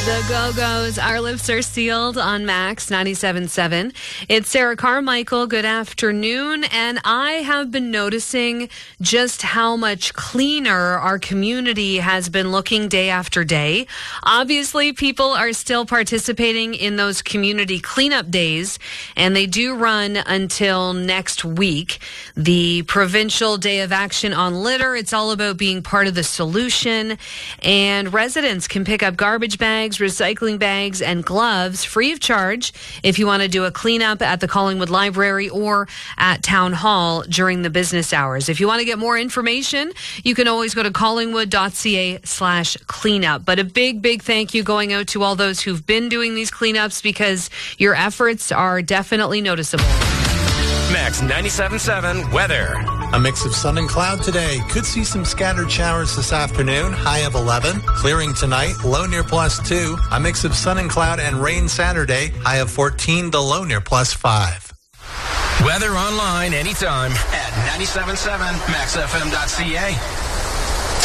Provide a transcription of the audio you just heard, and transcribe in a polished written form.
The Go-Go's, Our Lips Are Sealed on Max 97.7. It's Sarah Carmichael. Good afternoon. And I have been noticing just how much cleaner our community has been looking day after day. Obviously, people are still participating in those community cleanup days, and they do run until next week. The Provincial Day of Action on Litter, it's all about being part of the solution, and residents can pick up garbage bags, recycling bags, and gloves free of charge if you want to do a cleanup at the Collingwood Library or at Town Hall during the business hours. If you want to get more information, you can always go to collingwood.ca/cleanup. But a big thank you going out to all those who've been doing these cleanups, because your efforts are definitely noticeable. Max 97.7 weather. A mix of sun and cloud today. Could see some scattered showers this afternoon. High of 11. Clearing tonight. Low near +2. A mix of sun and cloud and rain Saturday. High of 14. The low near +5. Weather online anytime at 97.7maxfm.ca.